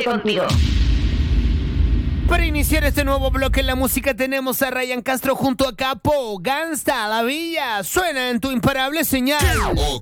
contigo. Para iniciar este nuevo bloque en la música tenemos a Ryan Castro junto a Capo, Gangsta, La Villa. Suena en tu imparable señal. Ok.